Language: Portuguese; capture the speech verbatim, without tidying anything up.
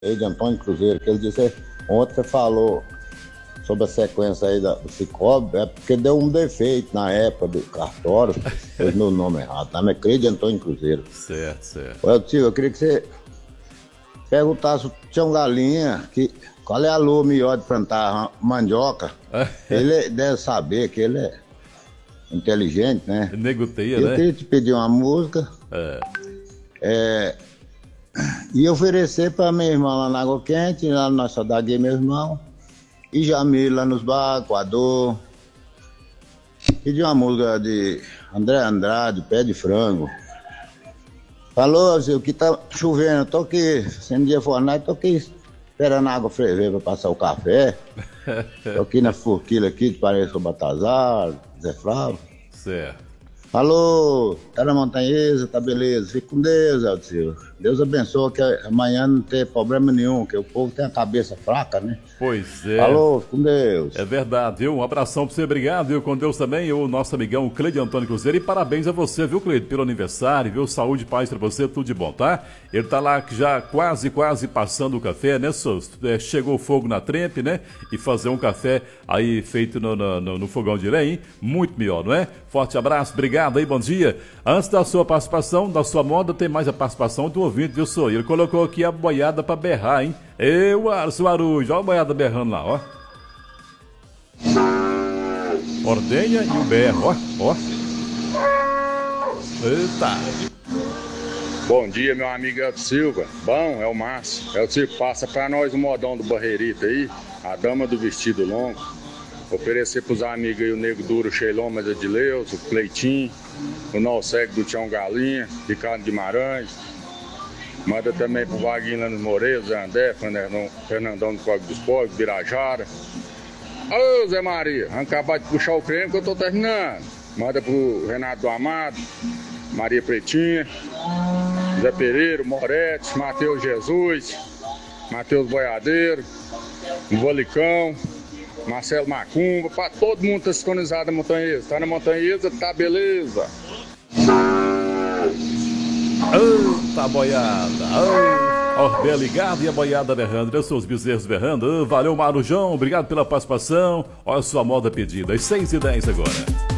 aí de Antônio Cruzeiro, que ele disse, ontem você falou sobre a sequência aí da, do Cicobi, é porque deu um defeito na época do cartório, fez meu nome errado, tá? Mas creio de Antônio Cruzeiro. Certo, certo. Ô, tio, eu queria que você perguntasse se tinha um galinha, que, qual é a lua melhor de plantar mandioca? Ele deve saber que ele é inteligente, né? Negoteia, eu né? Eu queria te pedir uma música. É. É, e oferecer pra minha irmã lá na Água Quente, lá na nossa daguinha, meu irmão. E Jamil lá nos barcos, Ador. Pedi uma música de André Andrade, Pé de Frango. Falou, Zil, que tá chovendo, tô aqui, sem dia fornalha, tô aqui esperando a água ferver pra passar o café. Tô aqui na forquilha aqui, de Pareça Batazar, Zé Flávio. Certo. Alô, tá na montanhesa, tá beleza? Fique com Deus, Alceu. Deus abençoe que amanhã não tem problema nenhum, que o povo tem a cabeça fraca, né? Pois é. Alô, fique com Deus. É verdade, viu? Um abração pra você, obrigado, viu? Com Deus também, o nosso amigão Cleide Antônio Cruzeiro. E parabéns a você, viu, Cleide, pelo aniversário, viu? Saúde e paz pra você, tudo de bom, tá? Ele tá lá já quase, quase passando o café, né, Sos? É, chegou o fogo na trempe, né? E fazer um café aí feito no, no, no, no fogão de lenha, hein? Muito melhor, não é? Forte abraço, obrigado aí, bom dia. Antes da sua participação, da sua moda, tem mais a participação do ouvinte, viu, Sou? Ele colocou aqui a boiada pra berrar, hein? Eu, Arço Arujo, olha a boiada berrando lá, ó. Ordenha e o berro, ó, ó. Eita. Bom dia, meu amigo Elton Silva. Bom, é o Márcio. Elton Silva, passa pra nós o modão do Barreirita aí, a dama do vestido longo. Oferecer pros amigos aí o Nego Duro, o Sheiloma de Leus, o Cleitinho, o Nalceg do Tião Galinha, Ricardo Guimarães. Manda também pro Vaguinho lá nos Moreiros, Zé André, Fernandão do Código dos Pobres, Birajara. Ô, Zé Maria, vamos acabar de puxar o creme que eu tô terminando. Manda pro Renato do Amado, Maria Pretinha, Zé Pereira, Moretti, Matheus Jesus, Matheus Boiadeiro, o Valicão, Marcelo Macumba, pra todo mundo tá sintonizado na Montanhesa. Tá na Montanhesa, tá beleza. Eita, boiada. Orbé ligado e a boiada berrando. Eu sou os bezerros berrando. Valeu, Marujão. Obrigado pela participação. Olha a sua moda pedida. Às seis e dez agora.